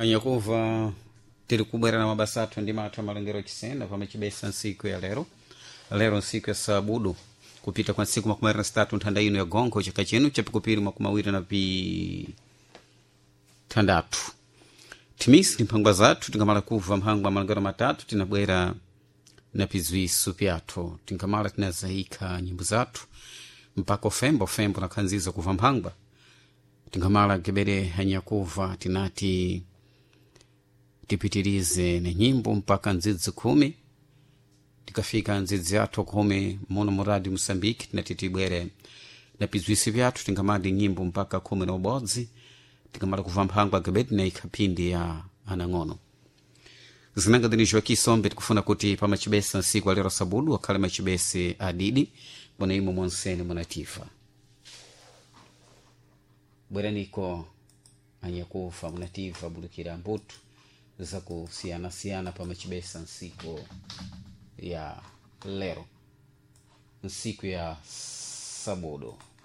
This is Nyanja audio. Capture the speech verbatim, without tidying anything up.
Anyakuva tiri kubwera na mabasatu ndi mathu amalengero chisena pamachibesa nsiku ya lero. Lero nsiku ya sabudu kupita kwa nsiku makumi na sitatu nthanda ino ya gongo chaka chenu chapikupiri makumi mawiri na pi tandatu. Timisi ni mphangwa zathu tingamala kuva mphangwa malengero matatu tinabwera na pizwisu pyathu tingamala tinazahika nyimbo zathu mpaka ofembo ofembo na kanziza kuva mphangwa tingamala gebere hanyakuva tinati tipitirize na nyimbo mpaka nzidzi kumi tikafika nzidzi yathu kumi muno muradi Mosambiki tinati tibwere na pizwisi vyathu tingamala nyimbo mpaka kumi na ubodzi tingamala kuva mphangwa gebere na ikapindi ya anang'ono. Zinanga dinijwa kisombe tikufuna kuti pa machibesa nsiku alero sabudu wakale machibese adidi bona imo monsene monatifa. Bwera niko anyakufa monatifa bulukira mbutu za kusiana siana pa machibesa nsiku ya lero nsiku ya sabudu.